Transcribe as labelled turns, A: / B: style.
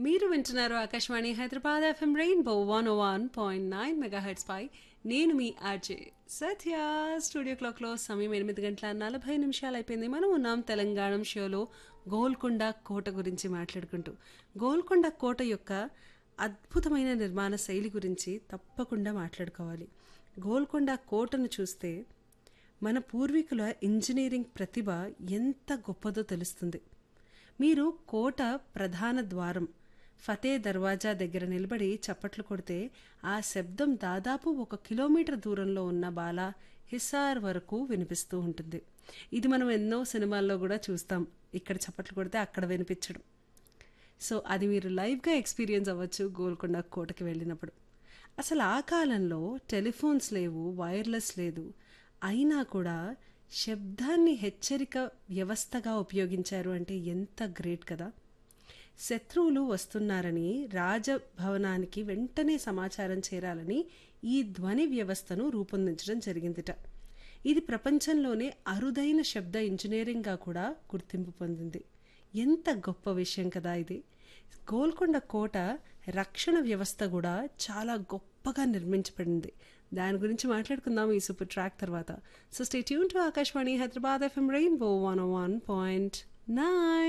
A: మీరు వింటున్నారు Akashvani Hyderabad FM rainbow 101.9 megahertz పై నేను మీ ఆర్జే సత్య. స్టూడియో క్లాక్లో సమయం 8 గంటల 40 నిమిషాలు అయిపోయింది. మనం ఉన్నాం తెలంగాణ షోలో గోల్కొండ కోట గురించి మాట్లాడుకుంటూ. గోల్కొండ కోట యొక్క అద్భుతమైన నిర్మాణ శైలి గురించి తప్పకుండా మాట్లాడుకోవాలి. గోల్కొండ కోటను చూస్తే మన పూర్వీకుల ఇంజనీరింగ్ ప్రతిభ ఎంత గొప్పదో తెలుస్తుంది. మీరు కోట ప్రధాన ద్వారం ఫతే దర్వాజా దగ్గర నిలబడి చప్పట్లు కొడితే ఆ శబ్దం దాదాపు 1 కిలోమీటర్ దూరంలో ఉన్న బాలా హిసార్ వరకు వినిపిస్తూ ఉంటుంది. ఇది మనం ఎన్నో సినిమాల్లో కూడా చూస్తాం. ఇక్కడ చప్పట్లు కొడితే అక్కడ వినిపించడం. సో అది మీరు లైవ్గా ఎక్స్పీరియన్స్ అవ్వచ్చు గోల్కొండ కోటకి వెళ్ళినప్పుడు. అసలు ఆ కాలంలో టెలిఫోన్స్ లేవు, వైర్లెస్ లేదు. అయినా కూడా శబ్దాన్ని హెచ్చరిక వ్యవస్థగా ఉపయోగించారు అంటే ఎంత గ్రేట్ కదా. శత్రువులు వస్తున్నారని రాజభవనానికి వెంటనే సమాచారం చేరాలని ఈ ధ్వని వ్యవస్థను రూపొందించడం జరిగిందిట. ఇది ప్రపంచంలోనే అరుదైన శబ్ద ఇంజనీరింగ్గా కూడా గుర్తింపు పొందింది. ఎంత గొప్ప విషయం కదా ఇది. గోల్కొండ కోట రక్షణ వ్యవస్థ కూడా చాలా గొప్పగా నిర్మించబడింది. దాని గురించి మాట్లాడుకుందాం ఈ సూపర్ ట్రాక్ తర్వాత. So stay tune to Akashvani Hyderabad FM rainbow 101.9.